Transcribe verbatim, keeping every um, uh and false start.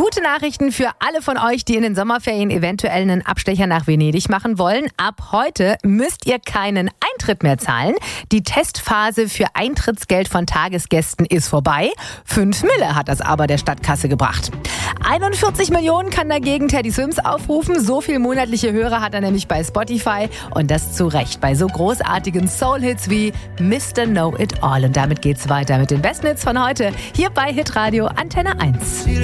Gute Nachrichten für alle von euch, die in den Sommerferien eventuell einen Abstecher nach Venedig machen wollen. Ab heute müsst ihr keinen Eintritt mehr zahlen. Die Testphase für Eintrittsgeld von Tagesgästen ist vorbei. Fünf Mille hat das aber der Stadtkasse gebracht. einundvierzig Millionen kann dagegen Teddy Swims aufrufen. So viel monatliche Hörer hat er nämlich bei Spotify. Und das zu Recht bei so großartigen Soul-Hits wie Mister Know It All. Und damit geht's weiter mit den besten Hits von heute. Hier bei Hitradio Antenne eins.